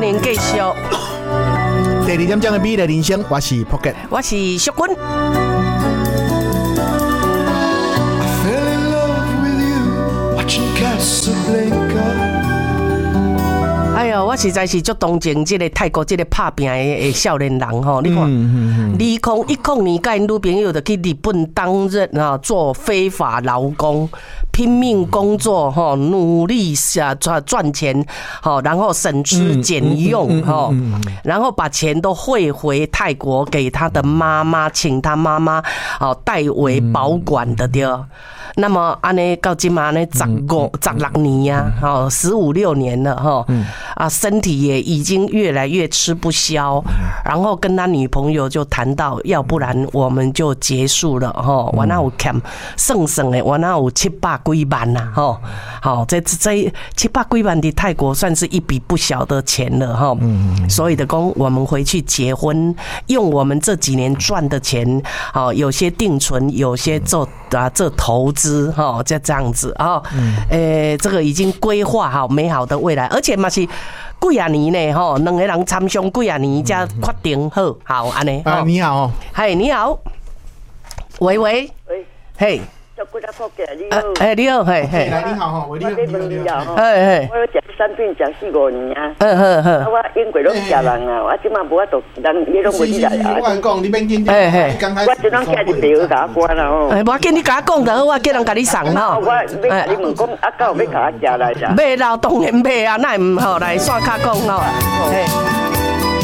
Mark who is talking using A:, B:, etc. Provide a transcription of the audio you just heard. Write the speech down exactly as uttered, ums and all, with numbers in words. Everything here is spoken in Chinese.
A: 迎继续。
B: 第二点钟的美丽人生，我是朴杰，
A: 我是淑君。哎呦，我实在是足同情这个泰国这个打拼的少年人吼，你看，二零一零年，甲因女朋友就去日本担任啊做非法劳工，拼命工作吼，努力下赚赚钱，好，然后省吃俭用吼，然后把钱都汇回泰国给他的妈妈，请他妈妈好代为保管的对。那么安尼到今嘛呢，十五、十六年呀，哈，十五六年了哈，啊，身体也已经越来越吃不消，然后跟他女朋友就谈到，要不然我们就结束了哈。我那有欠剩剩的，我那有七百几万呐，哈，好，这这七百几万的泰国算是一笔不小的钱了哈。所以的讲，我们回去结婚，用我们这几年赚的钱，好，有些定存，有些做啊做投资。哈，就这样子啊，诶，这个已经规划好美好的未来，而且嘛是几啊年呢，吼，两个人参详几啊年才确定好，好安尼。
B: 啊，你好，
A: 嗨，你好，喂喂，
C: 喂，
A: 嘿。哎，你好，嘿嘿。
B: 来，你好哈，我你好，
C: 你好，
A: 嘿嘿。
C: 我有食产品食四五年啊，
A: 嗯嗯嗯。
C: 啊，我英国拢食人啊，我即马无法度，人伊拢袂入来啊。
B: 我讲你免紧张，
C: 我即拢寄入庙甲我关啦吼。
A: 哎，无要紧，你甲我讲就好，我叫人甲你送吼。
C: 我要你问讲啊，到要甲我寄来着？
A: 买啦，当然买啊，那唔好来线卡讲吼。